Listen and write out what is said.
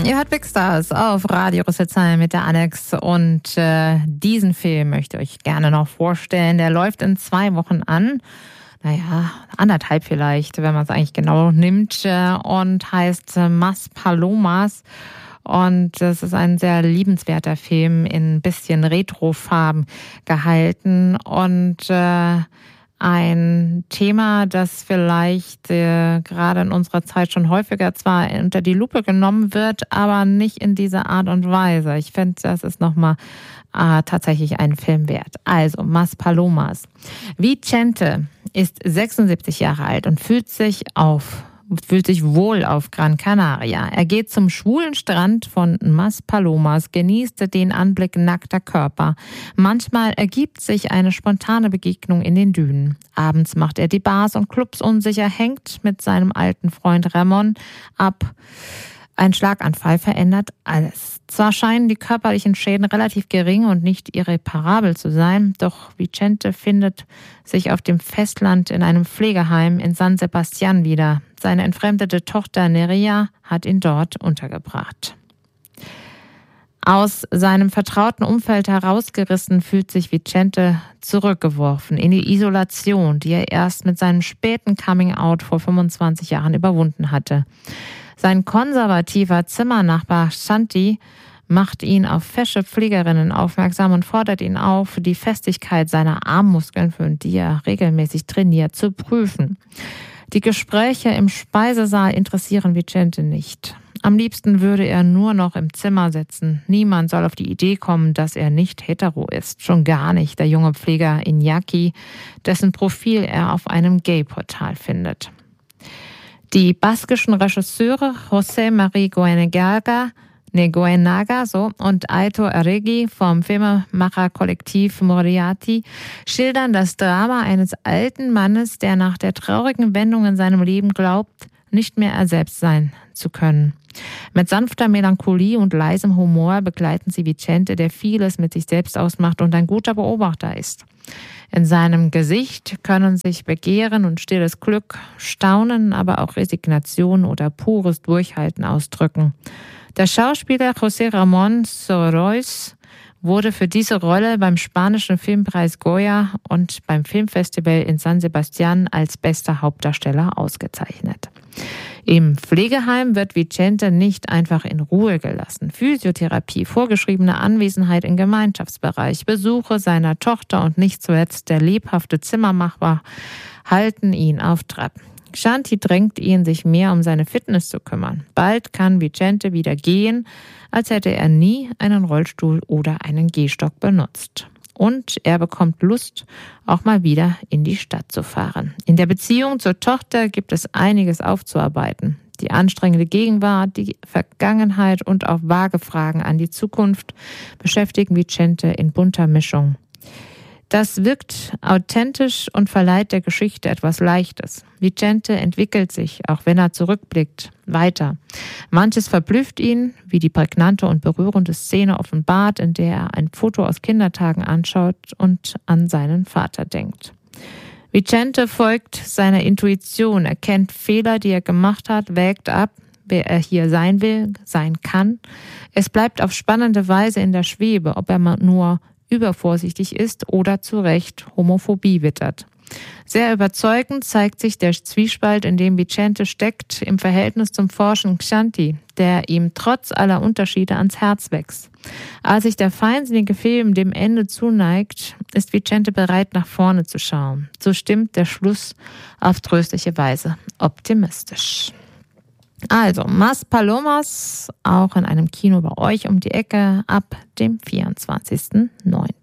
Ihr hört Big Stars auf Radio Rüsselsheim mit der Alex und diesen Film möchte ich euch gerne noch vorstellen. Der läuft in 2 Wochen an. Naja, 1,5 vielleicht, wenn man es eigentlich genau nimmt, und heißt Mas Palomas. Und es ist ein sehr liebenswerter Film, in ein bisschen Retrofarben gehalten und ein Thema, das vielleicht gerade in unserer Zeit schon häufiger zwar unter die Lupe genommen wird, aber nicht in dieser Art und Weise. Ich finde, das ist nochmal tatsächlich einen Film wert. Also, Mas Palomas. Vicente ist 76 Jahre alt und fühlt sich wohl auf Gran Canaria. Er geht zum schwulen Strand von Mas Palomas, genießt den Anblick nackter Körper. Manchmal ergibt sich eine spontane Begegnung in den Dünen. Abends macht er die Bars und Clubs unsicher, hängt mit seinem alten Freund Ramon ab. Ein Schlaganfall verändert alles. Zwar scheinen die körperlichen Schäden relativ gering und nicht irreparabel zu sein, doch Vicente findet sich auf dem Festland in einem Pflegeheim in San Sebastián wieder. Seine entfremdete Tochter Nerea hat ihn dort untergebracht. Aus seinem vertrauten Umfeld herausgerissen fühlt sich Vicente zurückgeworfen in die Isolation, die er erst mit seinem späten Coming-out vor 25 Jahren überwunden hatte. Sein konservativer Zimmernachbar Shanti macht ihn auf fesche Pflegerinnen aufmerksam und fordert ihn auf, die Festigkeit seiner Armmuskeln, für die er regelmäßig trainiert, zu prüfen. Die Gespräche im Speisesaal interessieren Vicente nicht. Am liebsten würde er nur noch im Zimmer sitzen. Niemand soll auf die Idee kommen, dass er nicht hetero ist. Schon gar nicht der junge Pfleger Iñaki, dessen Profil er auf einem Gay-Portal findet. Die baskischen Regisseure José María Goenaga und Aitor Arregui vom Filmemacherkollektiv Moriarty schildern das Drama eines alten Mannes, der nach der traurigen Wendung in seinem Leben glaubt, nicht mehr er selbst sein zu können. Mit sanfter Melancholie und leisem Humor begleiten sie Vicente, der vieles mit sich selbst ausmacht und ein guter Beobachter ist. In seinem Gesicht können sich Begehren und stilles Glück, Staunen, aber auch Resignation oder pures Durchhalten ausdrücken. Der Schauspieler José Ramón Sorois wurde für diese Rolle beim spanischen Filmpreis Goya und beim Filmfestival in San Sebastián als bester Hauptdarsteller ausgezeichnet. Im Pflegeheim wird Vicente nicht einfach in Ruhe gelassen. Physiotherapie, vorgeschriebene Anwesenheit im Gemeinschaftsbereich, Besuche seiner Tochter und nicht zuletzt der lebhafte Zimmermacher halten ihn auf Trab. Shanti drängt ihn, sich mehr um seine Fitness zu kümmern. Bald kann Vicente wieder gehen, als hätte er nie einen Rollstuhl oder einen Gehstock benutzt. Und er bekommt Lust, auch mal wieder in die Stadt zu fahren. In der Beziehung zur Tochter gibt es einiges aufzuarbeiten. Die anstrengende Gegenwart, die Vergangenheit und auch vage Fragen an die Zukunft beschäftigen Vicente in bunter Mischung. Das wirkt authentisch und verleiht der Geschichte etwas Leichtes. Vicente entwickelt sich, auch wenn er zurückblickt, weiter. Manches verblüfft ihn, wie die prägnante und berührende Szene offenbart, in der er ein Foto aus Kindertagen anschaut und an seinen Vater denkt. Vicente folgt seiner Intuition, erkennt Fehler, die er gemacht hat, wägt ab, wer er hier sein will, sein kann. Es bleibt auf spannende Weise in der Schwebe, ob er nur übervorsichtig ist oder zu Recht Homophobie wittert. Sehr überzeugend zeigt sich der Zwiespalt, in dem Vicente steckt, im Verhältnis zum Forschen Shanti, der ihm trotz aller Unterschiede ans Herz wächst. Als sich der feinsinnige Film dem Ende zuneigt, ist Vicente bereit, nach vorne zu schauen. So stimmt der Schluss auf tröstliche Weise optimistisch. Also, Mas Palomas, auch in einem Kino bei euch um die Ecke ab dem 24.09.